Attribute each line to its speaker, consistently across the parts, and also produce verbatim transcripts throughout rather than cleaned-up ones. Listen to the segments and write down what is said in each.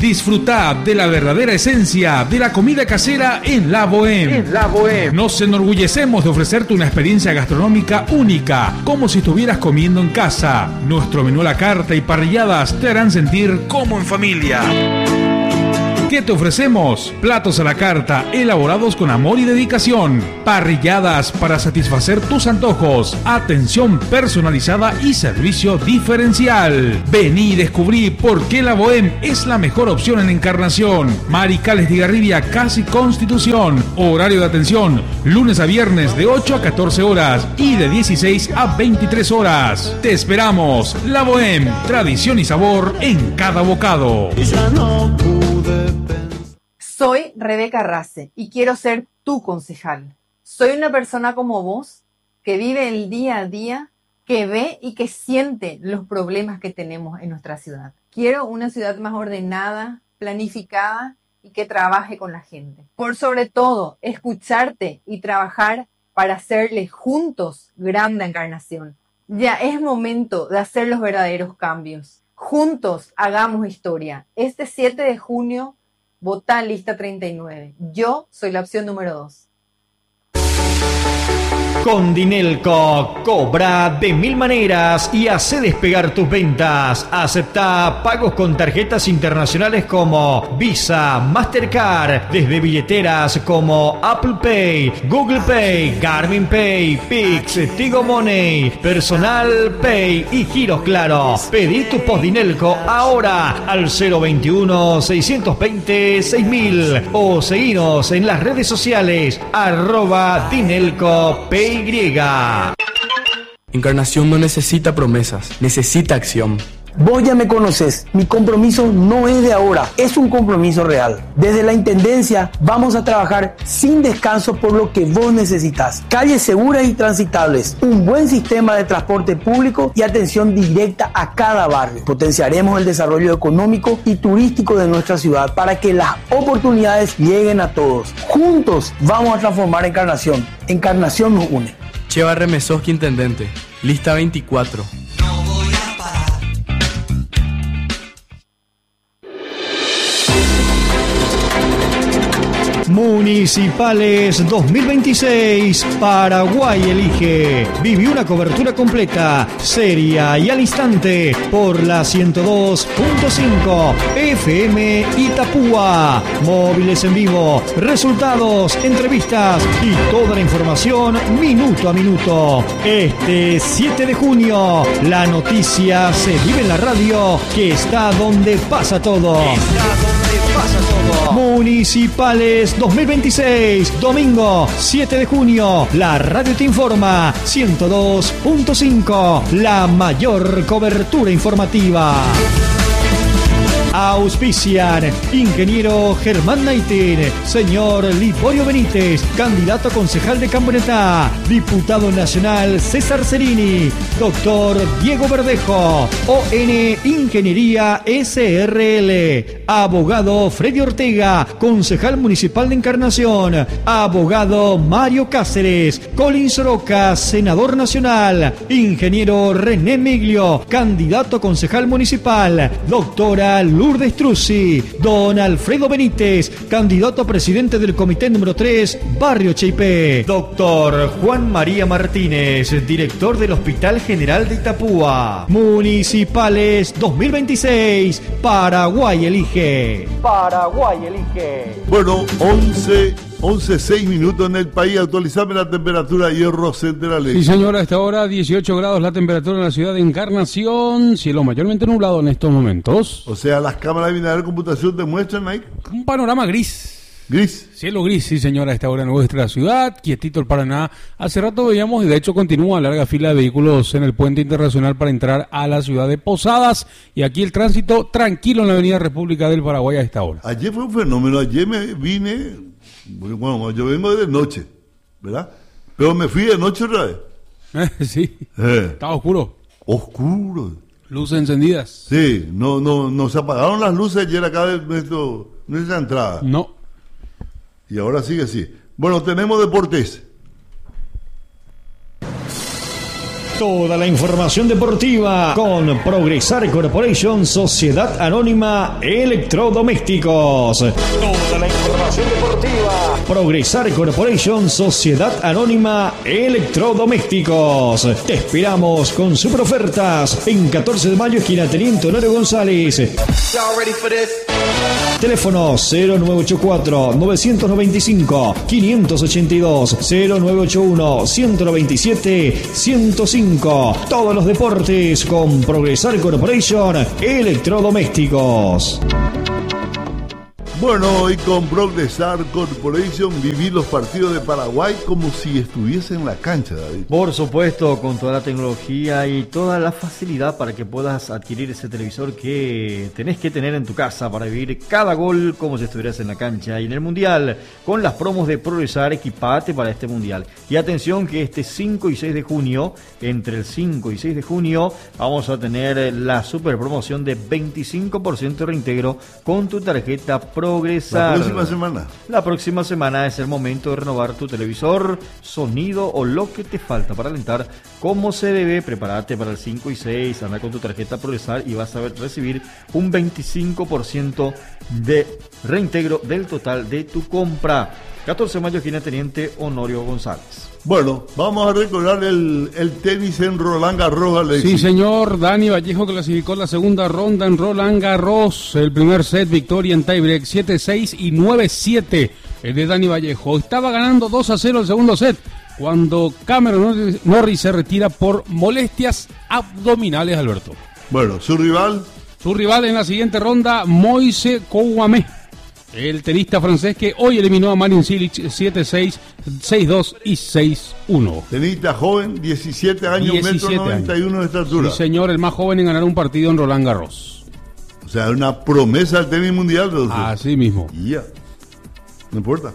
Speaker 1: Disfrutá de la verdadera esencia de la comida casera en La Bohème.
Speaker 2: En La Bohème.
Speaker 1: Nos enorgullecemos de ofrecerte una experiencia gastronómica única, como si estuvieras comiendo en casa. Nuestro menú a la carta y parrilladas te harán sentir como en familia. ¿Qué te ofrecemos? Platos a la carta, elaborados con amor y dedicación. Parrilladas para satisfacer tus antojos. Atención personalizada y servicio diferencial. Vení y descubrí por qué La Bohème es la mejor opción en Encarnación. Maricales de Garribia, casi Constitución. Horario de atención, lunes a viernes de ocho a catorce horas y de dieciséis a veintitrés horas. Te esperamos. La Bohème, tradición y sabor en cada bocado.
Speaker 3: Ya no pude.
Speaker 4: Soy Rebeca Race y quiero ser tu concejal. Soy una persona como vos que vive el día a día, que ve y que siente los problemas que tenemos en nuestra ciudad. Quiero una ciudad más ordenada, planificada y que trabaje con la gente. Por sobre todo, escucharte y trabajar para hacerle juntos grande Encarnación. Ya es momento de hacer los verdaderos cambios. Juntos hagamos historia. Este siete de junio, votá lista treinta y nueve. Yo soy la opción número dos.
Speaker 5: Con Dinelco, cobra de mil maneras y hace despegar tus ventas. Acepta pagos con tarjetas internacionales como Visa, Mastercard, desde billeteras como Apple Pay, Google Pay, Garmin Pay, Pix, Tigo Money, Personal Pay y giros Claro. Pedí tu post Dinelco ahora al cero veintiuno, seiscientos veinte, seis mil o seguinos en las redes sociales arroba Dinelco Pay.
Speaker 6: Encarnación no necesita promesas, necesita acción.
Speaker 7: Vos ya me conoces, mi compromiso no es de ahora, es un compromiso real. Desde la Intendencia vamos a trabajar sin descanso por lo que vos necesitas. Calles seguras y transitables, un buen sistema de transporte público y atención directa a cada barrio. Potenciaremos el desarrollo económico y turístico de nuestra ciudad para que las oportunidades lleguen a todos. Juntos vamos a transformar Encarnación. Encarnación nos une.
Speaker 6: Cheva Remesoski, Intendente, lista veinticuatro.
Speaker 5: Municipales dos mil veintiséis, Paraguay elige. Viví una cobertura completa, seria y al instante por la ciento dos punto cinco F M Itapúa. Móviles en vivo, resultados, entrevistas y toda la información minuto a minuto. Este siete de junio, la noticia se vive en la radio, que está donde pasa todo. Está donde pasa todo. Municipales dos mil veintiséis, domingo siete de junio, la radio te informa, ciento dos punto cinco, la mayor cobertura informativa. Auspician ingeniero Germán Naitin, señor Liborio Benítez, candidato a concejal de Camioneta, diputado nacional César Cerini, doctor Diego Verdejo, O N Ingeniería S R L, abogado Freddy Ortega, concejal municipal de Encarnación, abogado Mario Cáceres, Colin Soroka, senador nacional, ingeniero René Miglio, candidato a concejal municipal, doctora Lourdes Truzzi, don Alfredo Benítez, candidato a presidente del comité número tres, Barrio Cheipé, doctor Juan María Martínez, director del Hospital General de Itapúa. Municipales dos mil veintiséis, Paraguay elige. Paraguay elige.
Speaker 8: Bueno, once, once, seis minutos en el país. Actualizame la temperatura, Hierro Central.
Speaker 9: Sí, señora, a esta hora dieciocho grados la temperatura en la ciudad de Encarnación, cielo mayormente nublado en estos momentos.
Speaker 8: O sea, las cámaras de binario de computación te muestran ahí
Speaker 9: un panorama gris.
Speaker 8: Gris.
Speaker 9: Cielo gris, sí señora, a esta hora en nuestra ciudad, quietito el Paraná. Hace rato veíamos, y de hecho continúa larga fila de vehículos en el puente internacional para entrar a la ciudad de Posadas. Y aquí el tránsito tranquilo en la avenida República del Paraguay a esta hora.
Speaker 8: Ayer fue un fenómeno, ayer me vine, bueno, yo vengo de noche, ¿verdad? Pero me fui de noche otra vez.
Speaker 9: Eh, sí,
Speaker 8: eh.
Speaker 9: estaba oscuro.
Speaker 8: Oscuro.
Speaker 9: Luces encendidas.
Speaker 8: Sí, no, no, no se apagaron las luces ayer acá de nuestro, nuestra entrada.
Speaker 9: No.
Speaker 8: Y ahora sigue así. Bueno, tenemos deportes.
Speaker 5: Toda la información deportiva con Progresar Corporation, Sociedad Anónima Electrodomésticos. Toda la información deportiva. Progresar Corporation, Sociedad Anónima Electrodomésticos. Te esperamos con super ofertas en catorce de mayo, esquina Teniente Honorio González. Teléfono cero nueve ocho cuatro, nueve nueve cinco, cinco ocho dos, cero nueve ocho uno, uno dos siete, ciento cinco. Todos los deportes con Progresar Corporation Electrodomésticos.
Speaker 8: Bueno, hoy con Progresar Corporation viví los partidos de Paraguay como si estuviese en la cancha, David.
Speaker 2: Por supuesto, con toda la tecnología y toda la facilidad para que puedas adquirir ese televisor que tenés que tener en tu casa para vivir cada gol como si estuvieras en la cancha. Y en el Mundial, con las promos de Progresar, equipate para este Mundial. Y atención que este cinco y seis de junio, entre el cinco y seis de junio, vamos a tener la super promoción de veinticinco por ciento de reintegro con tu tarjeta Progresar.
Speaker 8: La próxima semana.
Speaker 2: La próxima semana es el momento de renovar tu televisor, sonido o lo que te falta para alentar como se debe. Prepárate para el cinco y seis, anda con tu tarjeta Progresar y vas a recibir un veinticinco por ciento de reintegro del total de tu compra. catorce de mayo, esquina Teniente Honorio González.
Speaker 8: Bueno, vamos a recordar el, el tenis en Roland Garros, Alexis.
Speaker 9: Sí, señor. Dani Vallejo clasificó la segunda ronda en Roland Garros. El primer set, victoria en tiebreak, siete seis y nueve siete. El de Dani Vallejo. Estaba ganando dos a cero el segundo set cuando Cameron Norrie se retira por molestias abdominales, Alberto.
Speaker 8: Bueno, su rival.
Speaker 9: Su rival en la siguiente ronda, Moise Kouamé. El tenista francés que hoy eliminó a Marin Cilic siete seis, seis dos y seis uno.
Speaker 8: Tenista joven, diecisiete años, metro noventa y uno de estatura.
Speaker 9: Sí, señor, el más joven en ganar un partido en Roland Garros.
Speaker 8: O sea, una promesa del tenis mundial. Entonces.
Speaker 9: Así mismo.
Speaker 8: Y ya. No importa.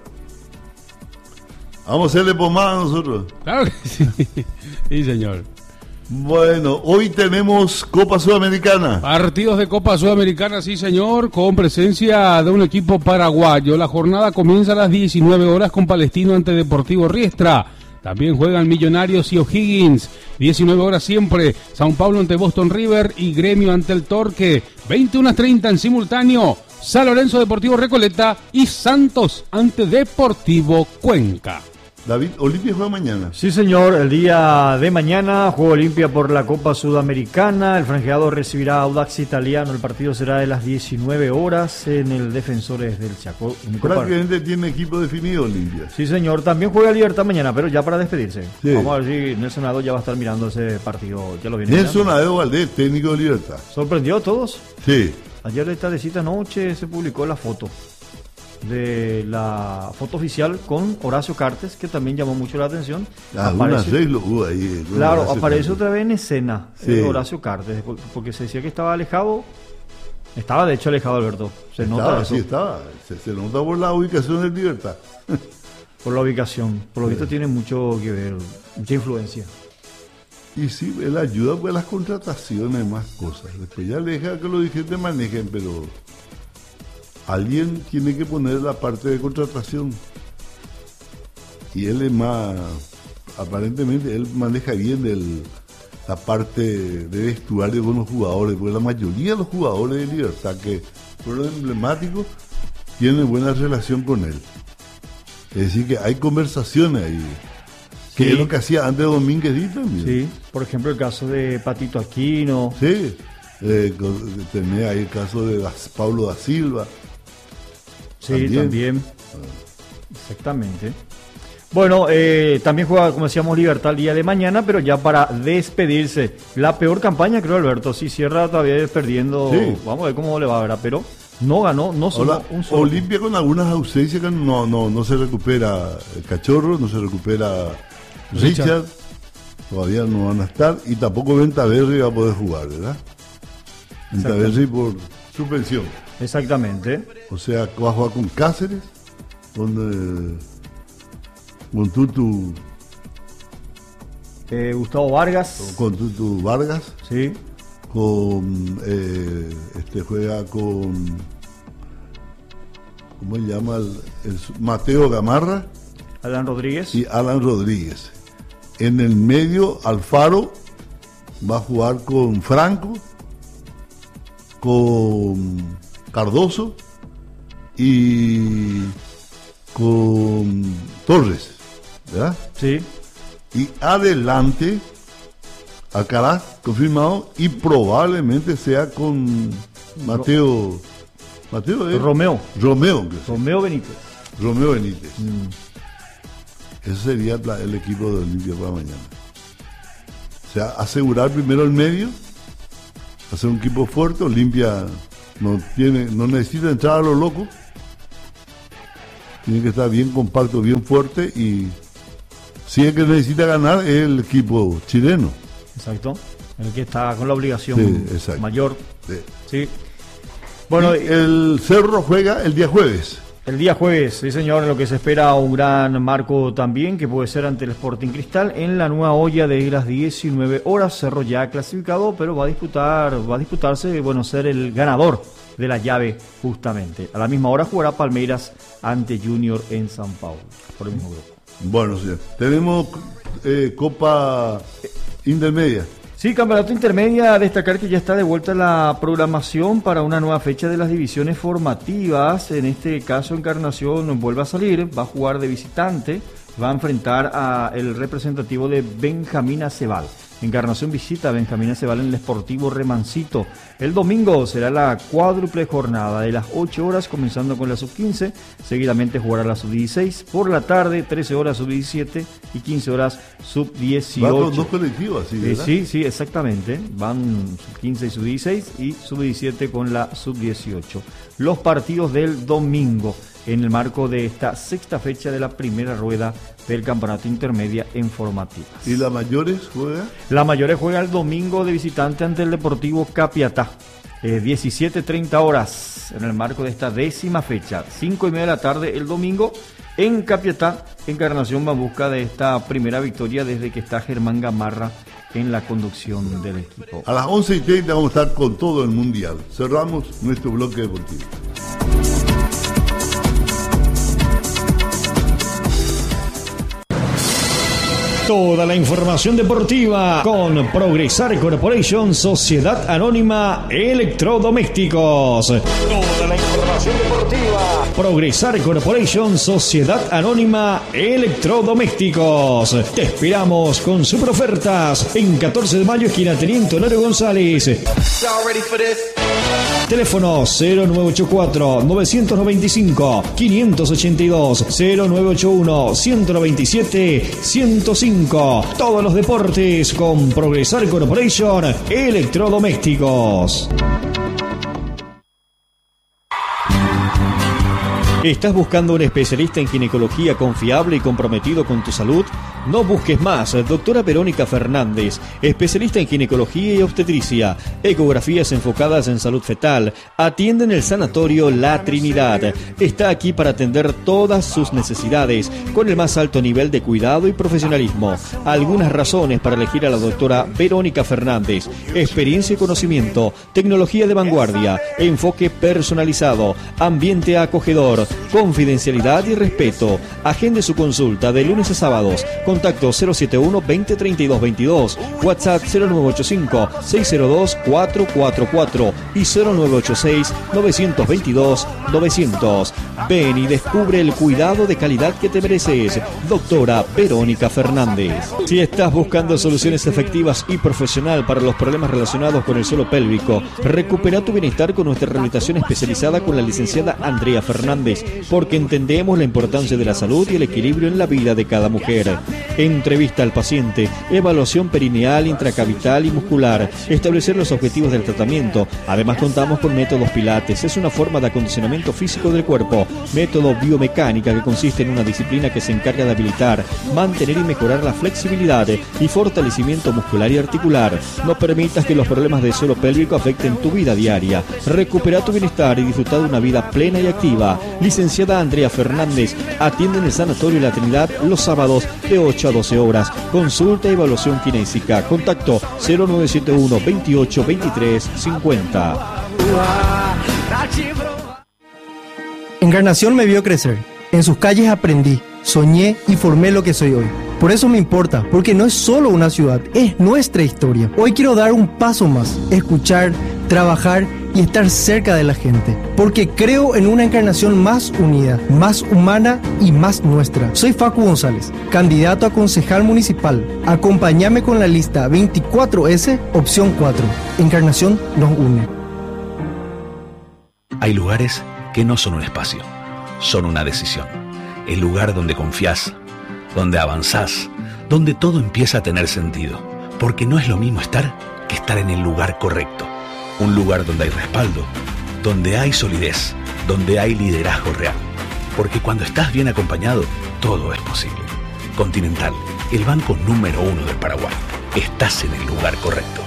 Speaker 8: Vamos a hacerle pomada a nosotros.
Speaker 9: Claro que sí. Sí, señor.
Speaker 8: Bueno, hoy tenemos Copa Sudamericana.
Speaker 9: Partidos de Copa Sudamericana, sí señor, con presencia de un equipo paraguayo. La jornada comienza a las diecinueve horas con Palestino ante Deportivo Riestra. También juegan Millonarios y O'Higgins. diecinueve horas siempre, Sao Paulo ante Boston River y Gremio ante el Torque. veintiuno treinta en simultáneo, San Lorenzo Deportivo Recoleta y Santos ante Deportivo Cuenca.
Speaker 8: David, Olimpia juega mañana.
Speaker 2: Sí, señor, el día de mañana juega Olimpia por la Copa Sudamericana. El franjeado recibirá a Audax Italiano. El partido será de las diecinueve horas en el Defensores del Chaco.
Speaker 8: Prácticamente tiene equipo definido Olimpia.
Speaker 2: Sí, señor, también juega Libertad mañana, pero ya para despedirse.
Speaker 8: Sí.
Speaker 2: Vamos a ver si Nelson Aedo ya va a estar mirando ese partido. Ya lo viene
Speaker 8: Nelson Aedo Valdés, técnico de Libertad.
Speaker 2: ¿Sorprendió a todos?
Speaker 8: Sí.
Speaker 2: Ayer de tardecita noche se publicó la foto de la foto oficial con Horacio Cartes, que también llamó mucho la atención.
Speaker 8: Ah, aparece, una lo hubo ahí.
Speaker 2: Claro, Horacio aparece Cartes otra vez en escena,
Speaker 8: sí.
Speaker 2: Horacio Cartes, porque se decía que estaba alejado. Estaba de hecho alejado, Alberto. Se
Speaker 8: estaba,
Speaker 2: nota eso.
Speaker 8: Sí, estaba. Se, se nota por la ubicación de Libertad.
Speaker 2: Por la ubicación. Por lo visto sí. Tiene mucho que ver, mucha influencia.
Speaker 8: Y sí, él ayuda pues las contrataciones, más cosas. Después ya le deja que los dirigentes manejen, pero alguien tiene que poner la parte de contratación. Y él es más, aparentemente, él maneja bien el, la parte de vestuario con los jugadores, porque la mayoría de los jugadores de Libertad que fueron emblemáticos tienen buena relación con él. Es decir, que hay conversaciones ahí. Que sí. Es lo que hacía Andrés Domínguez Díaz también.
Speaker 2: Sí, por ejemplo, el caso de Patito Aquino.
Speaker 8: Sí, eh, tenía ahí el caso de Paulo da Silva.
Speaker 2: Sí, también. también. Exactamente. Bueno, eh, también juega, como decíamos, Libertad el día de mañana, pero ya para despedirse. La peor campaña, creo, Alberto. Sí, cierra todavía perdiendo. Sí. Vamos a ver cómo le va, ¿verdad? Pero no ganó, no solo
Speaker 8: Ahora,
Speaker 2: un solo.
Speaker 8: Olimpia con algunas ausencias que no, no, no se recupera el Cachorro, no se recupera Richard. Richard. Todavía no van a estar. Y tampoco Ventaverri va a poder jugar, ¿verdad? Ventaverri por suspensión.
Speaker 2: Exactamente.
Speaker 8: O sea, va a jugar con Cáceres, con, eh, con Tutu.
Speaker 2: Eh, Gustavo Vargas.
Speaker 8: Con Tutu Vargas.
Speaker 2: Sí.
Speaker 8: Con. Eh, este juega con. ¿Cómo se llama? El, el, Mateo Gamarra.
Speaker 2: Alan Rodríguez.
Speaker 8: Y Alan Rodríguez. En el medio, Alfaro va a jugar con Franco, con Cardoso y con Torres, ¿verdad?
Speaker 2: Sí.
Speaker 8: Y adelante, Alcaraz confirmado y probablemente sea con Mateo. Mateo ¿eh?
Speaker 2: Romeo.
Speaker 8: Romeo.
Speaker 2: Romeo Benítez.
Speaker 8: Romeo Benítez. Mm. Ese sería el equipo de Olimpia para mañana. O sea, asegurar primero el medio, hacer un equipo fuerte. Olimpia no tiene, no necesita entrar a lo loco. Tiene que estar bien compacto, bien fuerte, y si es que necesita ganar es el equipo chileno.
Speaker 2: Exacto, el que está con la obligación
Speaker 8: sí,
Speaker 2: mayor.
Speaker 8: Sí.
Speaker 2: sí. Bueno,
Speaker 8: y el Cerro juega el día jueves.
Speaker 2: El día jueves, sí señor, en lo que se espera un gran marco también, que puede ser ante el Sporting Cristal, en la nueva olla de las diecinueve horas. Cerro ya clasificado, pero va a disputar, va a disputarse, bueno, ser el ganador de la llave justamente. A la misma hora jugará Palmeiras ante Junior en San Paulo, por el mismo grupo.
Speaker 8: Bueno, señor. Tenemos eh, Copa Intermedia.
Speaker 2: Sí, campeonato intermedia, destacar que ya está de vuelta la programación para una nueva fecha de las divisiones formativas. En este caso, Encarnación vuelve a salir, va a jugar de visitante, va a enfrentar a el representativo de Benjamín Acebal. Encarnación visita a Benjamín Acebal en el Sportivo Remancito. El domingo será la cuádruple jornada de las ocho horas, comenzando con la sub quince, seguidamente jugará la sub dieciséis, por la tarde trece horas sub diecisiete y quince horas sub dieciocho.
Speaker 8: Va con dos colectivos, así, ¿verdad?
Speaker 2: Eh, sí, sí, exactamente. Van sub quince y sub dieciséis y sub diecisiete con la sub dieciocho. Los partidos del domingo en el marco de esta sexta fecha de la primera rueda del campeonato intermedia en formativas.
Speaker 8: ¿Y la Mayores juega?
Speaker 2: La Mayores juega el domingo de visitante ante el Deportivo Capiatá, eh, diecisiete treinta horas en el marco de esta décima fecha, cinco y media de la tarde el domingo en Capiatá. Encarnación va en busca de esta primera victoria desde que está Germán Gamarra en la conducción del equipo.
Speaker 8: A las once y treinta vamos a estar con todo el Mundial. Cerramos nuestro bloque deportivo.
Speaker 5: Toda la información deportiva con Progresar Corporation, Sociedad Anónima Electrodomésticos. Toda la información deportiva. Progresar Corporation, Sociedad Anónima Electrodomésticos. Te esperamos con super ofertas en catorce de mayo, esquina Teniente Honorio González. Teléfono cero nueve ocho cuatro, nueve nueve cinco, cinco ocho dos, cero nueve ocho uno, uno dos siete, uno cero cinco. Todos los deportes con Progresar Corporation Electrodomésticos. ¿Estás buscando un especialista en ginecología confiable y comprometido con tu salud? No busques más. Doctora Verónica Fernández, especialista en ginecología y obstetricia, ecografías enfocadas en salud fetal, atiende en el Sanatorio La Trinidad. Está aquí para atender todas sus necesidades con el más alto nivel de cuidado y profesionalismo. Algunas razones para elegir a la doctora Verónica Fernández: experiencia y conocimiento, tecnología de vanguardia, enfoque personalizado, ambiente acogedor, confidencialidad y respeto. Agende su consulta de lunes a sábados. Contacto cero siete uno, veinte, treinta y dos veintidós, WhatsApp cero nueve ocho cinco, seis cero dos, cuatro cuatro cuatro y cero nueve ocho seis, nueve dos dos, novecientos. Ven y descubre el cuidado de calidad que te mereces. Doctora Verónica Fernández. Si estás buscando soluciones efectivas y profesional para los problemas relacionados con el suelo pélvico, recupera tu bienestar con nuestra rehabilitación especializada con la licenciada Andrea Fernández, porque entendemos la importancia de la salud y el equilibrio en la vida de cada mujer. Entrevista al paciente, evaluación perineal, intracavital y muscular, establecer los objetivos del tratamiento. Además contamos con métodos Pilates, es una forma de acondicionamiento físico del cuerpo. Método biomecánica, que consiste en una disciplina que se encarga de habilitar, mantener y mejorar la flexibilidad y fortalecimiento muscular y articular. No permitas que los problemas del suelo pélvico afecten tu vida diaria. Recupera tu bienestar y disfruta de una vida plena y activa. Licenciada Andrea Fernández atiende en el Sanatorio La Trinidad los sábados de ocho a doce horas. Consulta y evaluación kinésica. Contacto cero nueve siete uno, veintiocho, veintitrés, cincuenta.
Speaker 10: Encarnación me vio crecer. En sus calles aprendí. soñé y formé lo que soy hoy. Por eso me importa, porque no es solo una ciudad, es nuestra historia. Hoy quiero dar un paso más, escuchar, trabajar y estar cerca de la gente, porque creo en una Encarnación más unida, más humana y más nuestra. Soy Facu González, candidato a concejal municipal. Acompáñame con la lista veinticuatro ese, opción cuatro. Encarnación nos une.
Speaker 11: Hay lugares que no son un espacio, son una decisión. El lugar donde confías, donde avanzás, donde todo empieza a tener sentido. Porque no es lo mismo estar que estar en el lugar correcto. Un lugar donde hay respaldo, donde hay solidez, donde hay liderazgo real. Porque cuando estás bien acompañado, todo es posible. Continental, el banco número uno del Paraguay. Estás en el lugar correcto.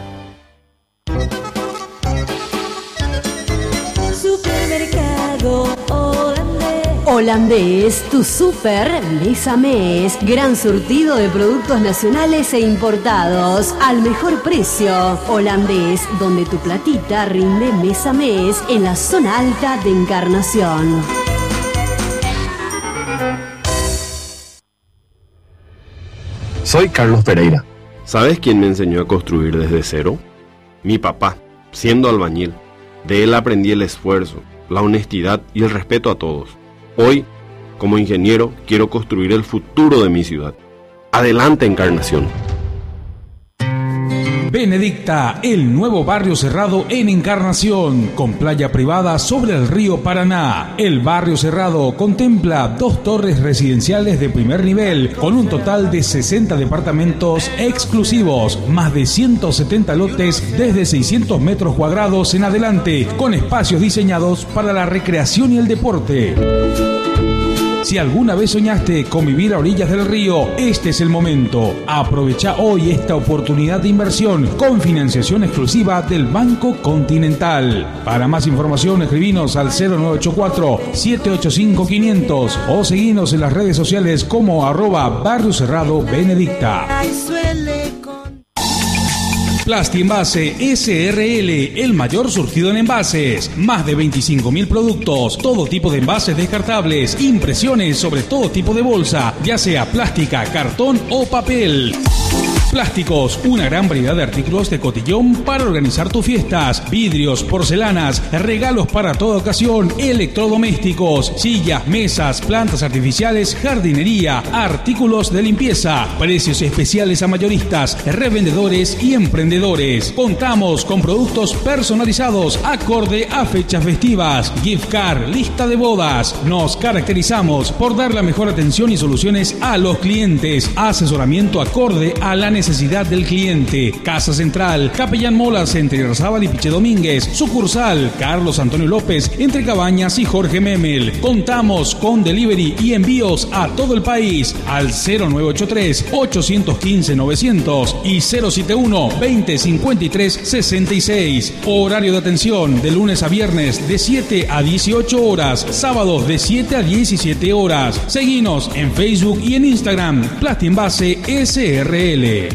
Speaker 12: Supermercado Holandés. Holandés, tu super mes a mes. Gran surtido de productos nacionales e importados al mejor precio. Holandés, donde tu platita rinde mes a mes en la zona alta de Encarnación.
Speaker 13: Soy Carlos Pereira. ¿Sabes quién me enseñó a construir desde cero? Mi papá, siendo albañil. De él aprendí el esfuerzo, la honestidad y el respeto a todos. Hoy, como ingeniero, quiero construir el futuro de mi ciudad. ¡Adelante, Encarnación!
Speaker 1: Benedicta, el nuevo barrio cerrado en Encarnación, con playa privada sobre el río Paraná. El barrio cerrado contempla dos torres residenciales de primer nivel, con un total de sesenta departamentos exclusivos, más de ciento setenta lotes desde seiscientos metros cuadrados en adelante, con espacios diseñados para la recreación y el deporte. Si alguna vez soñaste con vivir a orillas del río, este es el momento. Aprovecha hoy esta oportunidad de inversión con financiación exclusiva del Banco Continental. Para más información, escribinos al cero nueve ocho cuatro, siete ocho cinco, quinientos o seguinos en las redes sociales como arroba Barrio Cerrado Benedicta. Plasti Envase S R L, el mayor surtido en envases. Más de veinticinco mil productos, todo tipo de envases descartables, impresiones sobre todo tipo de bolsa, ya sea plástica, cartón o papel. Plásticos, una gran variedad de artículos de cotillón para organizar tus fiestas, vidrios, porcelanas, regalos para toda ocasión, electrodomésticos, sillas, mesas, plantas artificiales, jardinería, artículos de limpieza, precios especiales a mayoristas, revendedores y emprendedores. Contamos con productos personalizados acorde a fechas festivas, gift card, lista de bodas. Nos caracterizamos por dar la mejor atención y soluciones a los clientes, asesoramiento acorde a la necesidad necesidad del cliente. Casa Central, Capellán Molas entre Irarzábal y Piche Domínguez. Sucursal, Carlos Antonio López entre Cabañas y Jorge Memel. Contamos con delivery y envíos a todo el país al cero nueve ocho tres, ocho uno cinco, novecientos y cero siete uno, veinte cincuenta y tres sesenta y seis. Horario de atención de lunes a viernes de siete a dieciocho horas, sábados de siete a diecisiete horas. Seguinos en Facebook y en Instagram, Plasti Envase S R L.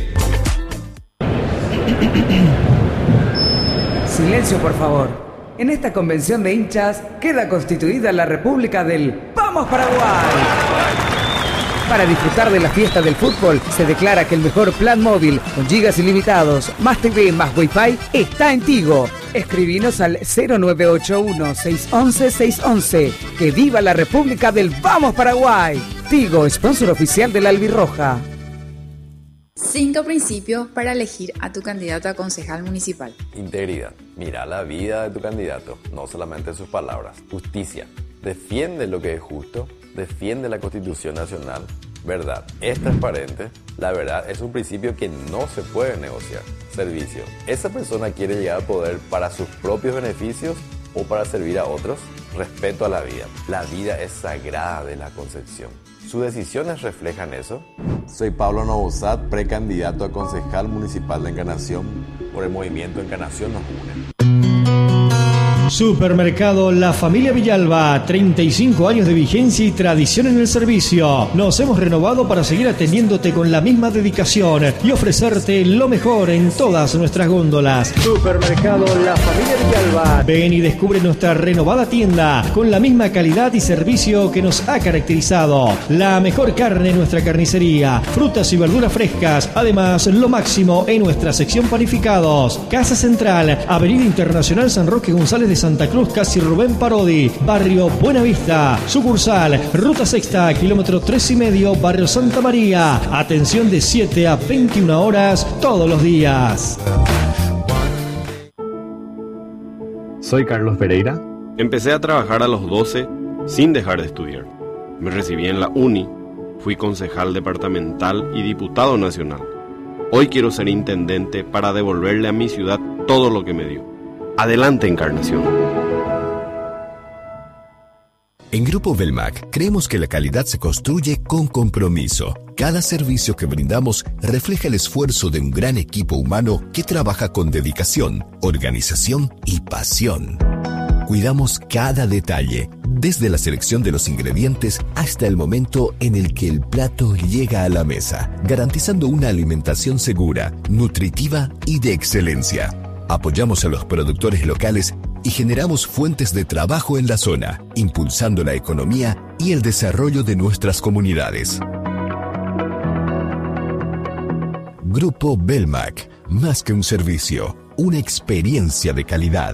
Speaker 14: Silencio, por favor. En esta convención de hinchas queda constituida la República del ¡Vamos Paraguay! Para disfrutar de la fiesta del fútbol, se declara que el mejor plan móvil con gigas ilimitados, más T V, más Wi-Fi, está en Tigo. Escribinos al cero nueve ocho uno, seis uno uno, seis uno uno. ¡Que viva la República del Vamos Paraguay! Tigo, sponsor oficial de la Albirroja.
Speaker 15: Cinco principios para elegir a tu candidato a concejal municipal.
Speaker 16: Integridad. Mira la vida de tu candidato, no solamente sus palabras. Justicia. Defiende lo que es justo. Defiende la Constitución Nacional. Verdad. Es transparente. La verdad es un principio que no se puede negociar. Servicio. ¿Esa persona quiere llegar al poder para sus propios beneficios o para servir a otros? Respeto a la vida. La vida es sagrada de la Concepción. ¿Sus decisiones reflejan eso?
Speaker 17: Soy Pablo Novosad, precandidato a concejal municipal de Encarnación por el movimiento Encarnación nos une.
Speaker 5: Supermercado La Familia Villalba, treinta y cinco años de vigencia y tradición en el servicio. Nos hemos renovado para seguir atendiéndote con la misma dedicación y ofrecerte lo mejor en todas nuestras góndolas. Supermercado La Familia Villalba. Ven y descubre nuestra renovada tienda con la misma calidad y servicio que nos ha caracterizado. La mejor carne en nuestra carnicería, frutas y verduras frescas. Además, lo máximo en nuestra sección panificados. Casa Central, Avenida Internacional San Roque González de Santa Cruz, casi Rubén Parodi, Barrio Buenavista. Sucursal, Ruta Sexta, kilómetro tres y medio, Barrio Santa María. Atención de siete a veintiuna horas todos los días.
Speaker 13: Soy Carlos Pereira. Empecé a trabajar a los doce sin dejar de estudiar. Me recibí en la uni, fui concejal departamental y diputado nacional. Hoy quiero ser intendente para devolverle a mi ciudad todo lo que me dio. Adelante, Encarnación.
Speaker 18: En Grupo Belmac creemos que la calidad se construye con compromiso. Cada servicio que brindamos refleja el esfuerzo de un gran equipo humano que trabaja con dedicación, organización y pasión. Cuidamos cada detalle, desde la selección de los ingredientes hasta el momento en el que el plato llega a la mesa, garantizando una alimentación segura, nutritiva y de excelencia. Apoyamos a los productores locales y generamos fuentes de trabajo en la zona, impulsando la economía y el desarrollo de nuestras comunidades. Grupo Belmac, más que un servicio, una experiencia de calidad.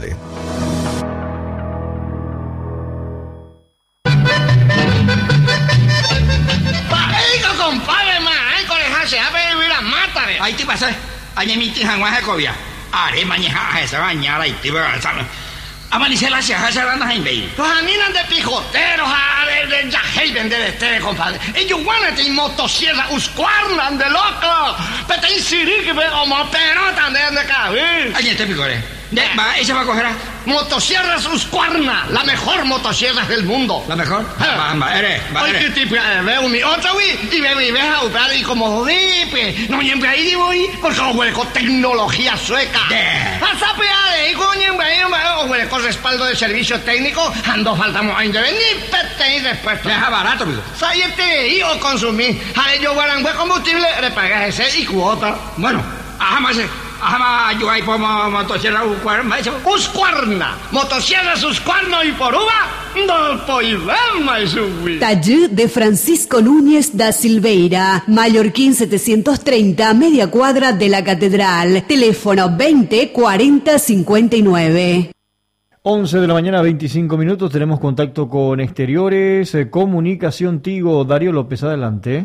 Speaker 19: Ahí te pasa, ahí mi tía Juan Jacobia. Are mañana esa bañada y te va a hacer. Amanecer la ceja se van a invadir. Los aminan de pijoteros, de jajaven de este, compadre. Ellos van a tener motosierra, uscuarnan de loco. Pero te insirí que veo como pelota de cabeza. Ahí te picore. Va, ella va a coger a motosierras Husqvarna, la mejor motosierra del mundo. ¿La mejor? Va, va, eres, va, eres. Oye, tipo, veo mi otro, güey, y veo mi vieja, y como dipe, no me ahí digo, porque huele con tecnología sueca. Pasa peade, y coño, huele con respaldo de servicio técnico, ando faltamos a intervenir, pete y después. Deja barato, amigo. Sáyete, y o consumir, a ellos guardan buen combustible, le pagas ese y cuota. Bueno, ajá, más. Ajá, yo ahí pongo motosierra Husqvarna. Husqvarna, motosierra Husqvarna y por uva, no podemos subir.
Speaker 12: Taller de Francisco Núñez da Silveira, Mallorquín setecientos treinta, media cuadra de la Catedral. Teléfono veinte cuarenta cincuenta y nueve.
Speaker 2: once de la mañana, veinticinco minutos. Tenemos contacto con Exteriores, eh, Comunicación Tigo. Darío López, adelante.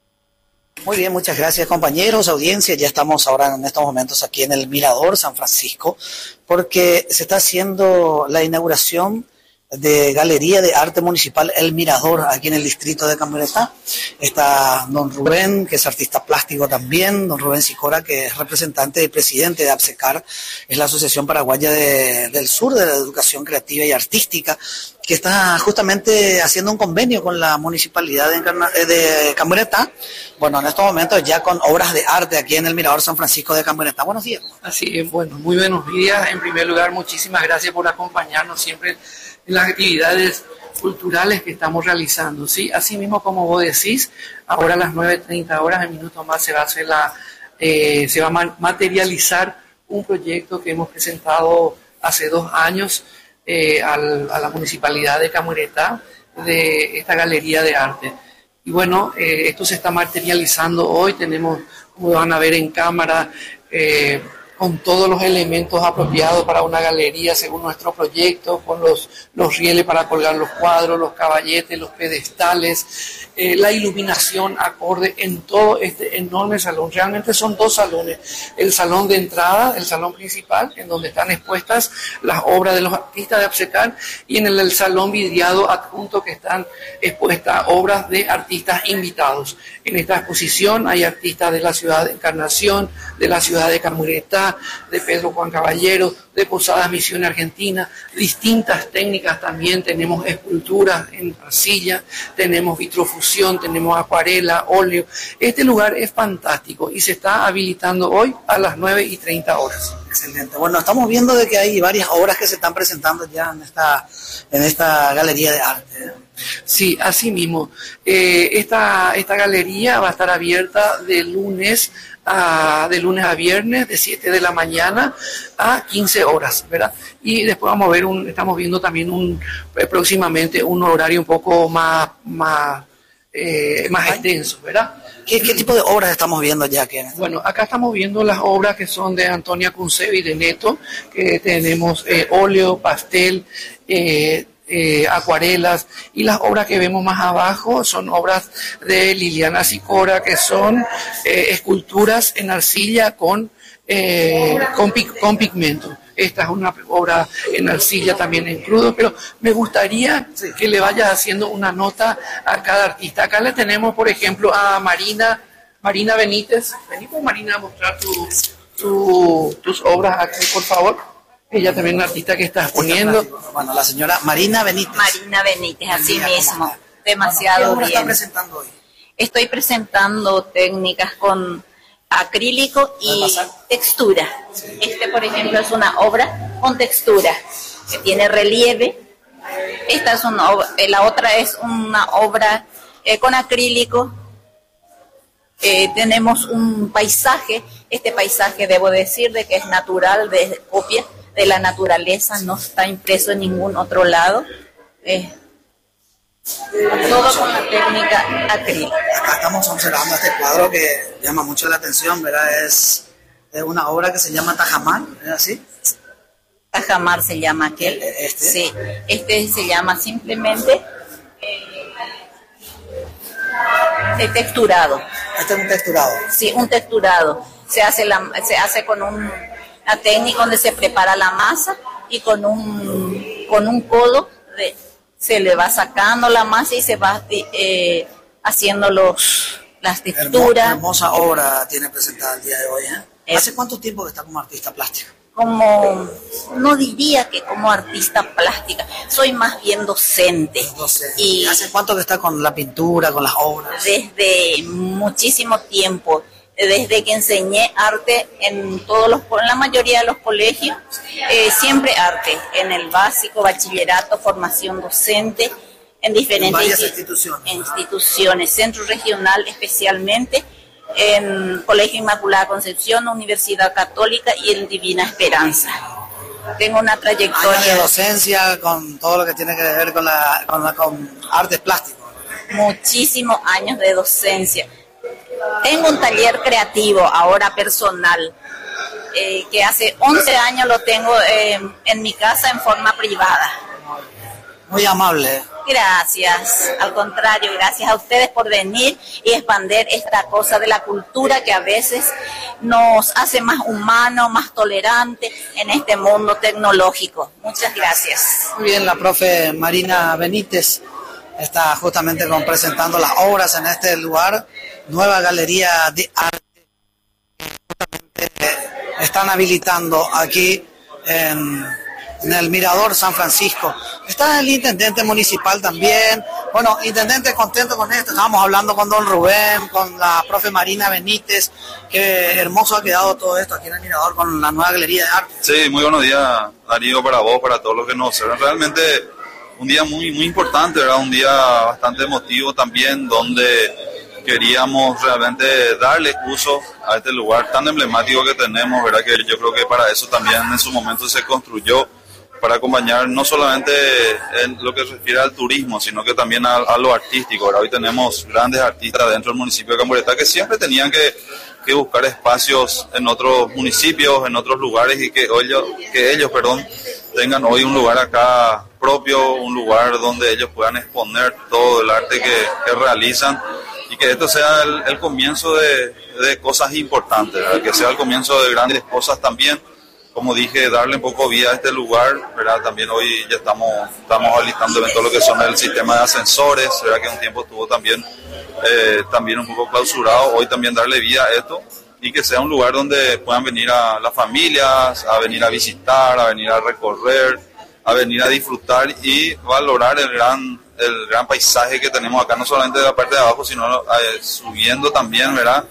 Speaker 20: Muy bien, muchas gracias compañeros, audiencia. Ya estamos ahora en estos momentos aquí en el Mirador San Francisco porque se está haciendo la inauguración de Galería de Arte Municipal El Mirador, aquí en el distrito de Camioneta. Está don Rubén, que es artista plástico también, don Rubén Sicora, que es representante y presidente de APSECAR, es la Asociación Paraguaya de, del Sur de la Educación Creativa y Artística, que está justamente haciendo un convenio con la Municipalidad de, Encarna, de Camioneta, bueno, en estos momentos ya con obras de arte aquí en el Mirador San Francisco de Camioneta. Buenos días.
Speaker 21: Así es, bueno, muy buenos días. En primer lugar, muchísimas gracias por acompañarnos siempre en las actividades culturales que estamos realizando, ¿sí? Así mismo como vos decís, ahora a las nueve treinta horas, en minutos más, se va a hacer la, eh, se va a materializar un proyecto que hemos presentado hace dos años eh, al, a la Municipalidad de Camuretá, de esta galería de arte. Y bueno, eh, esto se está materializando hoy, tenemos, como van a ver en cámara, eh, con todos los elementos apropiados para una galería según nuestro proyecto, con los, los rieles para colgar los cuadros, los caballetes, los pedestales, eh, la iluminación acorde en todo este enorme salón. Realmente son dos salones, el salón de entrada, el salón principal, en donde están expuestas las obras de los artistas de APSECAR, y en el, el salón vidriado adjunto que están expuestas obras de artistas invitados. En esta exposición hay artistas de la ciudad de Encarnación, de la ciudad de Camuretá, de Pedro Juan Caballero, de Posadas Misión Argentina, distintas técnicas también. Tenemos esculturas en arcilla, tenemos vitrofusión, tenemos acuarela, óleo. Este lugar es fantástico y se está habilitando hoy a las nueve y treinta horas.
Speaker 20: Excelente. Bueno, estamos viendo de que hay varias obras que se están presentando ya en esta, en esta galería de arte.
Speaker 21: Sí, así mismo. Eh, esta, esta galería va a estar abierta de lunes a, de lunes a viernes, de siete de la mañana a quince horas, ¿verdad? Y después vamos a ver, un, estamos viendo también un, eh, próximamente un horario un poco más, más, eh, más extenso, ¿verdad?
Speaker 20: ¿Qué, ¿Qué tipo de obras estamos viendo ya? Que
Speaker 21: Bueno, acá estamos viendo las obras que son de Antonia Kuncevi de Neto, que tenemos eh, óleo, pastel, eh, eh, acuarelas, y las obras que vemos más abajo son obras de Liliana Sicora, que son eh, esculturas en arcilla con, eh, con, pic, con pigmento. Esta es una obra en arcilla también en crudo, pero me gustaría que le vayas haciendo una nota a cada artista. Acá le tenemos, por ejemplo, a Marina, Marina Benítez. Vení con Marina a mostrar tu, tu, tus obras aquí, por favor. Ella también es una artista que estás poniendo.
Speaker 20: Bueno, la señora Marina Benítez.
Speaker 3: Marina Benítez, así
Speaker 20: Marina,
Speaker 3: mismo. Demasiado
Speaker 20: bueno, ¿qué obra
Speaker 3: bien.
Speaker 20: está presentando hoy?
Speaker 3: Estoy presentando técnicas con acrílico y textura. Este, por ejemplo, es una obra con textura que tiene relieve. Esta es una obra, la otra es una obra eh, con acrílico. Eh, tenemos un paisaje. Este paisaje, debo decir, de que es natural, de copia de la naturaleza, no está impreso en ningún otro lado. Eh, todo con la técnica acrílica.
Speaker 20: Acá estamos observando este cuadro que llama mucho la atención, ¿verdad? Es, es una obra que se llama Tajamar, ¿es así?
Speaker 3: Tajamar se llama aquel.
Speaker 20: ¿Este?
Speaker 3: Sí, este se llama simplemente eh, de texturado.
Speaker 20: Este es un texturado.
Speaker 3: Sí, un texturado. Se hace, la, se hace con un, una técnica donde se prepara la masa y con un, con un codo de... se le va sacando la masa y se va eh, haciendo los las texturas.
Speaker 20: Hermosa, hermosa obra tiene presentada el día de hoy. ¿eh? ¿Hace cuánto tiempo que está como artista plástica?
Speaker 3: Como, no diría que como artista plástica, soy más bien docente.
Speaker 20: docente.
Speaker 3: Y
Speaker 20: ¿Hace cuánto que está con la pintura, con las obras?
Speaker 3: Desde muchísimo tiempo. Desde que enseñé arte en todos los, en la mayoría de los colegios, eh, siempre arte, en el básico, bachillerato, formación docente, en diferentes
Speaker 20: en varias instituciones,
Speaker 3: instituciones, centro regional especialmente, en Colegio Inmaculada Concepción, Universidad Católica y en Divina Esperanza. Tengo una trayectoria
Speaker 20: años de docencia con todo lo que tiene que ver con la, con, la, con artes plásticos.
Speaker 3: Muchísimos años de docencia. Tengo un taller creativo ahora personal, eh, que hace once años lo tengo eh, en mi casa en forma privada.
Speaker 20: Muy amable.
Speaker 3: Gracias, al contrario, gracias a ustedes por venir y expandir esta cosa de la cultura que a veces nos hace más humanos, más tolerantes en este mundo tecnológico. Muchas gracias.
Speaker 20: Muy bien, la profe Marina Benítez está justamente con, presentando las obras en este lugar. Nueva galería de arte que están habilitando aquí en, en el Mirador San Francisco. Está el intendente municipal también. Bueno, intendente, contento con esto. Estábamos hablando con don Rubén, con la profe Marina Benítez. Qué hermoso ha quedado todo esto aquí en el Mirador con la nueva galería de arte.
Speaker 22: Sí, muy buenos días, Darío, para vos, para todos los que nos observan. Realmente un día muy, muy importante, ¿verdad? Un día bastante emotivo también, donde queríamos realmente darle uso a este lugar tan emblemático que tenemos, ¿verdad? Que yo creo que para eso también en su momento se construyó, para acompañar no solamente en lo que se refiere al turismo, sino que también a, a lo artístico, ¿verdad? Hoy tenemos grandes artistas dentro del municipio de Camboretá que siempre tenían que, que buscar espacios en otros municipios, en otros lugares, y que ellos, que ellos perdón, tengan hoy un lugar acá propio, un lugar donde ellos puedan exponer todo el arte que, que realizan, y que esto sea el, el comienzo de, de cosas importantes, ¿verdad? Que sea el comienzo de grandes cosas también. Como dije, darle un poco vida a este lugar, ¿verdad? También hoy ya estamos, estamos alistando en todo lo que son el sistema de ascensores, ¿verdad? Que un tiempo estuvo también, eh, también un poco clausurado. Hoy también darle vida a esto y que sea un lugar donde puedan venir a las familias, a venir a visitar, a venir a recorrer, a venir a disfrutar y valorar el gran, el gran paisaje que tenemos acá, no solamente de la parte de abajo, sino eh, subiendo también, ¿verdad?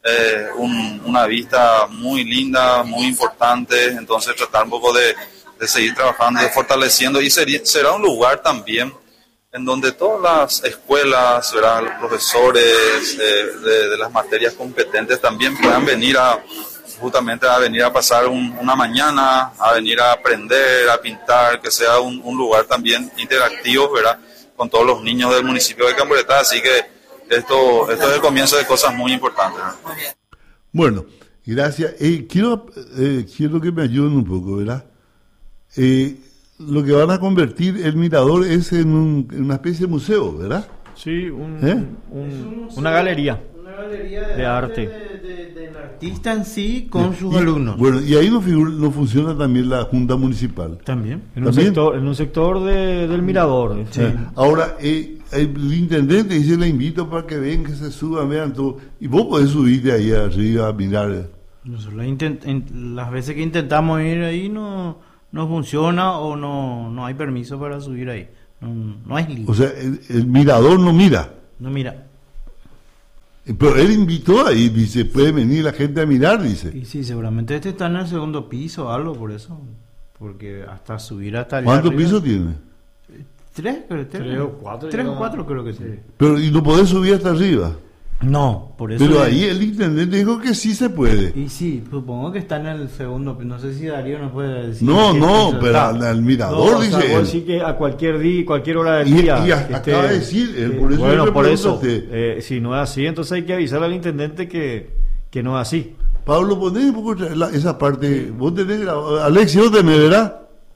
Speaker 22: eh, un- una vista muy linda, muy importante, entonces tratar un poco de, de seguir trabajando, de fortaleciendo, y sería, será un lugar también en donde todas las escuelas, ¿verdad? Los profesores eh, de, de las materias competentes también puedan venir a justamente a venir a pasar un- una mañana, a venir a aprender, a pintar, que sea un, un lugar también interactivo, ¿verdad? Con todos los niños del municipio de Camboretá, así que esto, esto es el comienzo de cosas muy importantes, ¿verdad?
Speaker 8: Bueno, gracias. Eh, quiero, eh, quiero que me ayuden un poco, ¿verdad? Eh, lo que van a convertir el mirador es en, un- en una especie de museo, ¿verdad?
Speaker 2: Sí, un,
Speaker 8: ¿Eh?
Speaker 2: un- una galería
Speaker 4: Una galería
Speaker 2: de arte.
Speaker 4: de- de- del artista en sí con sus
Speaker 8: Y-
Speaker 4: alumnos.
Speaker 8: Bueno, y ahí no, figura- no funciona también la Junta Municipal.
Speaker 2: También. En un
Speaker 8: ¿También?
Speaker 2: sector, en un sector de- del mirador.
Speaker 8: Eh, Ahora, eh, el intendente dice, le invito para que vengan, que se suban, vean todo. Y vos podés subirte ahí arriba a mirar.
Speaker 4: Nosotros la intent- en- las veces que intentamos ir ahí no, no funciona o no, no hay permiso para subir ahí. No, no es libre.
Speaker 8: O sea, el, el mirador no mira.
Speaker 4: No mira.
Speaker 8: Eh, Pero él invitó ahí, dice, puede venir la gente a mirar, dice.
Speaker 4: Y sí, seguramente este está en el segundo piso o algo por eso. Porque hasta subir hasta allá
Speaker 8: ¿Cuántos
Speaker 4: arriba-
Speaker 8: pisos tiene?
Speaker 4: Tres, creo. Tres,
Speaker 2: Tres o cuatro,
Speaker 4: Tres
Speaker 2: ya.
Speaker 4: o cuatro creo que sí.
Speaker 8: Pero, y no podés subir hasta arriba.
Speaker 4: No, por eso.
Speaker 8: Pero
Speaker 4: es-
Speaker 8: ahí el intendente dijo que sí se puede.
Speaker 4: Y sí, supongo que está en el segundo, no sé si Darío nos puede decir.
Speaker 8: No,
Speaker 4: qué
Speaker 8: no,
Speaker 4: piso
Speaker 8: pero
Speaker 4: está.
Speaker 8: al, al mirador,
Speaker 2: No, o sea,
Speaker 8: dice
Speaker 2: vos
Speaker 8: él.
Speaker 2: decís que a cualquier día, cualquier hora del
Speaker 8: Y-
Speaker 2: día.
Speaker 8: y a-
Speaker 2: que
Speaker 8: acaba de decir, él,
Speaker 2: que-
Speaker 8: por eso yo
Speaker 2: bueno,
Speaker 8: le
Speaker 2: por
Speaker 8: pregunto a
Speaker 2: eso.
Speaker 8: usted.
Speaker 2: eh, si no es así, entonces hay que avisar al intendente que, que no es así.
Speaker 8: Pablo, poné un poco la- esa parte. Vos tenés grabado. Alexi, vos tenés, ¿verdad?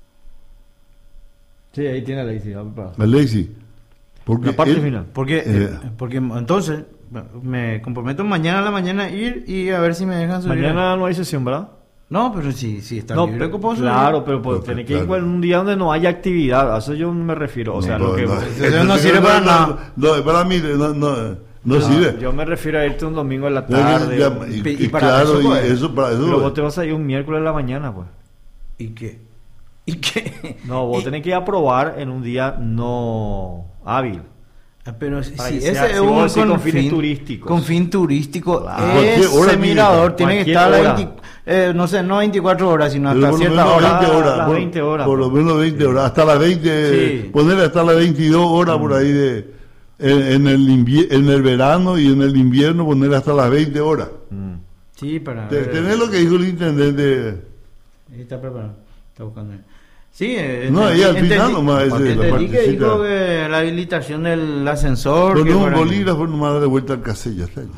Speaker 2: Sí, ahí tiene la ley.
Speaker 8: Alexi. Porque
Speaker 2: La parte
Speaker 8: él-
Speaker 2: final.
Speaker 4: Porque,
Speaker 8: Eh,
Speaker 4: porque entonces me comprometo mañana a la mañana ir y a ver si me dejan subir.
Speaker 2: Mañana no hay sesión, ¿verdad?
Speaker 4: No, pero sí, sí está
Speaker 2: No,
Speaker 4: libre.
Speaker 2: pero-
Speaker 4: que puedo subir.
Speaker 2: claro, pero pues,
Speaker 8: No,
Speaker 2: tiene que
Speaker 8: claro.
Speaker 2: ir en un día donde no haya actividad. A eso yo me refiero. O sea,
Speaker 8: no,
Speaker 2: lo que
Speaker 8: no,
Speaker 4: Eso no sirve para nada.
Speaker 8: No, para mí no, no, no
Speaker 2: No,
Speaker 8: sirve.
Speaker 2: yo me refiero a irte un domingo en la
Speaker 8: Ya,
Speaker 2: tarde.
Speaker 8: ya,
Speaker 2: o-
Speaker 8: y-
Speaker 2: y,
Speaker 8: y
Speaker 2: para
Speaker 8: claro,
Speaker 2: eso,
Speaker 8: y
Speaker 2: pues.
Speaker 8: eso para eso,
Speaker 2: Pero
Speaker 8: pues.
Speaker 2: vos te vas a ir un miércoles en la mañana, pues.
Speaker 4: ¿Y qué? ¿Y qué?
Speaker 2: No, vos
Speaker 4: Y-
Speaker 2: tenés que ir a probar en un día no hábil.
Speaker 4: Ah, Pero
Speaker 2: Para
Speaker 4: si
Speaker 2: que
Speaker 4: ese
Speaker 2: sea-
Speaker 4: es
Speaker 2: si
Speaker 4: un
Speaker 2: vos decís
Speaker 4: con,
Speaker 2: con fines
Speaker 4: fin
Speaker 2: turísticos.
Speaker 4: Con fin turístico.
Speaker 8: Cualquier
Speaker 4: Ese
Speaker 8: hora tiene que
Speaker 4: mirador
Speaker 8: estar.
Speaker 4: tiene que
Speaker 2: Cualquier
Speaker 4: estar a
Speaker 2: hora.
Speaker 4: veinte, eh, no sé, no veinticuatro horas, sino
Speaker 8: Pero
Speaker 4: hasta
Speaker 8: por lo
Speaker 4: cierta
Speaker 8: menos
Speaker 4: hora.
Speaker 8: veinte horas,
Speaker 2: las
Speaker 8: por,
Speaker 2: veinte horas,
Speaker 8: por lo menos veinte horas, hasta las veinte,
Speaker 2: Sí.
Speaker 8: poner hasta las veintidós horas por ahí de en, en el invie- en el verano, y en el invierno poner hasta las veinte horas.
Speaker 4: Sí, para
Speaker 8: Te-
Speaker 4: ver.
Speaker 8: ¿Tenés lo que dijo el intendente?
Speaker 4: Ahí está preparado. Está buscando. Sí, eh,
Speaker 8: No, ahí al final nomás ese, la
Speaker 4: entendí que
Speaker 8: partecita.
Speaker 4: dijo que la habilitación del ascensor.
Speaker 8: Con
Speaker 4: que
Speaker 8: un
Speaker 4: para-
Speaker 8: bolígrafo nomás de vuelta al casella. está ahí.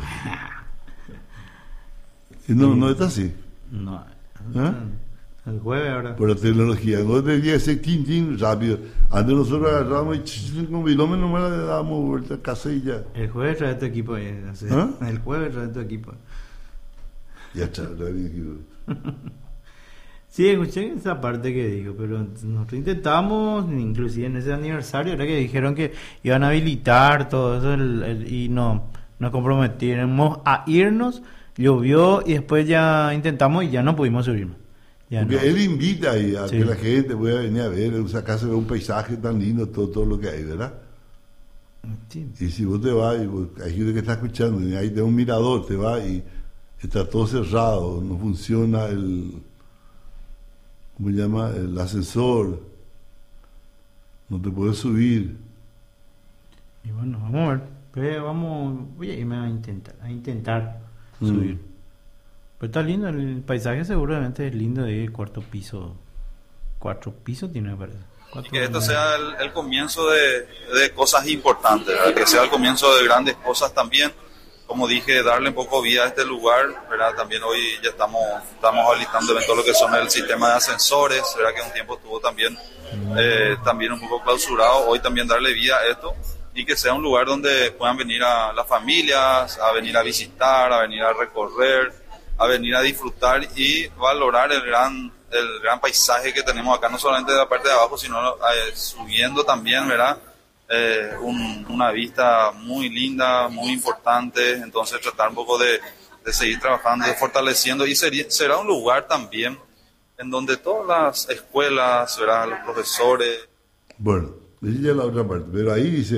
Speaker 8: Y no, no está así.
Speaker 4: No.
Speaker 8: ¿Eh?
Speaker 4: El jueves ahora.
Speaker 8: Por la tecnología, no tenía ese tin tin rápido. Antes nosotros agarrábamos y ch- con bilómetro nomás le dábamos vuelta al casella.
Speaker 4: El jueves trae tu equipo. ahí, no sé.
Speaker 8: ¿Ah?
Speaker 4: El jueves trae tu equipo.
Speaker 8: Ya está, ya bien.
Speaker 4: Sí, escuché esa parte que dijo, pero nosotros intentamos, inclusive en ese aniversario, era que dijeron que iban a habilitar todo eso el- el- y no, nos comprometimos a irnos, llovió y después ya intentamos y ya no pudimos subir. Ya
Speaker 8: Porque
Speaker 4: no.
Speaker 8: él invita ahí a
Speaker 4: Sí.
Speaker 8: que la gente pueda venir a ver, o sea, acá se ve un paisaje tan lindo, todo, todo lo que hay, ¿verdad?
Speaker 4: Sí.
Speaker 8: Y si vos te vas, y vos- hay gente que está escuchando, y ahí te un mirador, te vas y está todo cerrado, no funciona el, ¿cómo se llama? El ascensor, no te puedes subir.
Speaker 4: Y bueno, vamos a ver, pero vamos, voy a irme a intentar, a intentar
Speaker 8: Mm.
Speaker 4: subir. Pero está lindo, el paisaje seguramente es lindo de ir cuarto piso, cuatro pisos tiene, me parece.
Speaker 22: Y
Speaker 4: Cuatro-
Speaker 22: que esto sea el, el comienzo de, de cosas importantes, ¿verdad? Que sea el comienzo de grandes cosas también. Como dije, darle un poco vida a este lugar, ¿verdad? También hoy ya estamos, estamos habilitando en todo lo que son el sistema de ascensores, ¿verdad? Que un tiempo estuvo también, eh, también un poco clausurado. Hoy también darle vida a esto y que sea un lugar donde puedan venir a las familias, a venir a visitar, a venir a recorrer, a venir a disfrutar y valorar el gran, el gran paisaje que tenemos acá, no solamente de la parte de abajo, sino eh, subiendo también, ¿verdad? Eh, un- una vista muy linda, muy importante, entonces tratar un poco de, de seguir trabajando, de fortaleciendo, y sería, será un lugar también en donde todas las escuelas, ¿verdad? Los profesores.
Speaker 8: Bueno, esa ya es la otra parte, pero ahí dice él,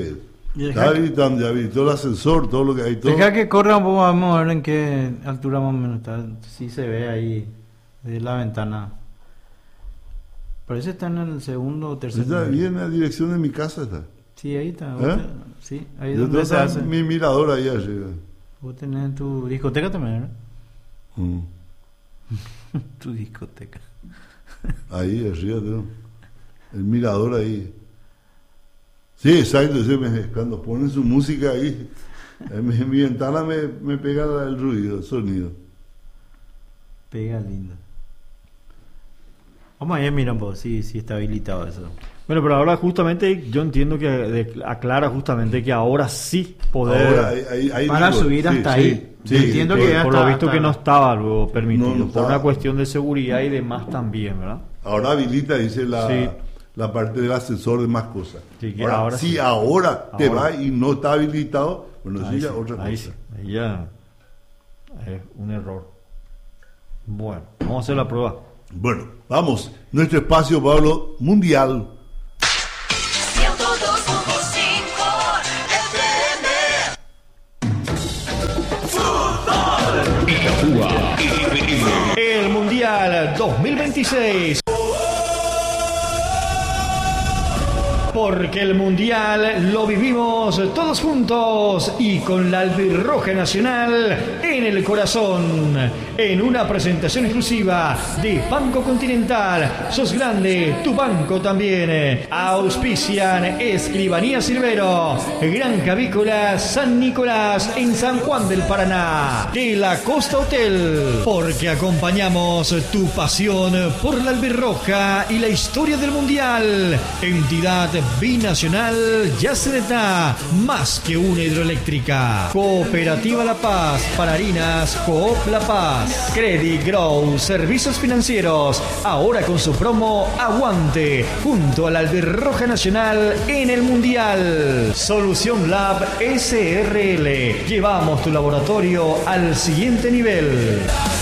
Speaker 8: Está habilitando, ya habilitó el ascensor, todo lo que hay. Todo.
Speaker 4: Deja que corra un poco, vamos a ver en qué altura más o menos está. Sí se ve ahí de la ventana. Parece que está en el segundo o tercer
Speaker 8: Está
Speaker 4: nivel.
Speaker 8: bien en la dirección de mi casa. Está.
Speaker 4: Sí, ahí está.
Speaker 8: ¿Eh?
Speaker 4: Te, sí, ahí
Speaker 8: Yo
Speaker 4: donde se
Speaker 8: tengo
Speaker 4: hace.
Speaker 8: mi mirador ahí arriba.
Speaker 4: Vos tenés tu discoteca también, ¿verdad?
Speaker 8: Mm.
Speaker 4: Tu discoteca.
Speaker 8: Ahí arriba tengo. El mirador ahí. Sí, exacto. Sí, me, cuando ponen su música ahí, en mi, en mi ventana me, me pega el ruido, el sonido.
Speaker 4: Pega lindo. Vamos a ir, mira, pues, sí, sí está habilitado eso.
Speaker 2: Bueno, pero ahora justamente yo entiendo que de, aclara justamente que ahora sí poder
Speaker 8: Ahora, ahí, ahí, ahí
Speaker 4: para
Speaker 8: digo,
Speaker 4: subir
Speaker 8: sí,
Speaker 4: hasta
Speaker 8: sí,
Speaker 4: ahí.
Speaker 8: sí,
Speaker 4: Yo entiendo
Speaker 8: sí,
Speaker 4: que
Speaker 8: por-
Speaker 4: ya
Speaker 2: por
Speaker 4: está,
Speaker 2: lo visto
Speaker 4: está-
Speaker 2: que no estaba luego permitido,
Speaker 8: No, no
Speaker 2: por
Speaker 8: estaba.
Speaker 2: una cuestión de seguridad y demás también, ¿verdad?
Speaker 8: Ahora habilita, dice la,
Speaker 2: Sí.
Speaker 8: la parte del ascensor de más cosas.
Speaker 2: Sí, que
Speaker 8: ahora,
Speaker 2: ahora
Speaker 8: si
Speaker 2: sí.
Speaker 8: ahora te
Speaker 2: Ahora.
Speaker 8: va y no está habilitado, bueno,
Speaker 2: Ahí
Speaker 8: sí, ya
Speaker 2: sí,
Speaker 8: otra
Speaker 2: ahí
Speaker 8: cosa.
Speaker 2: sí, ahí ya es un error. Bueno, vamos a hacer la prueba.
Speaker 8: Bueno, vamos, nuestro espacio, Pablo, mundial.
Speaker 6: ciento dos punto cinco
Speaker 5: El Mundial dos mil veintiséis. Porque el Mundial lo vivimos todos juntos y con la albirroja nacional en el corazón. En una presentación exclusiva de Banco Continental. Sos grande, tu banco también. Auspician Escribanía Silvero, Granja Avícola San Nicolás en San Juan del Paraná. De la Costa Hotel. Porque acompañamos tu pasión por la albirroja y la historia del Mundial. Entidad binacional Yacyretá, más que una hidroeléctrica. Cooperativa La Paz, para harinas Coop La Paz. Credit Grow, servicios financieros, ahora con su promo Aguante, junto a la albirroja nacional en el Mundial. Solución Lab S R L, llevamos tu laboratorio al siguiente nivel.